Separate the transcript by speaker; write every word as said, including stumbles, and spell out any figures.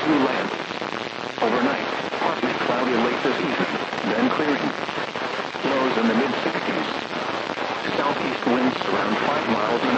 Speaker 1: through land. Overnight, partly cloudy late this evening, then clearing. Lows in the mid sixties. Southeast winds around five miles an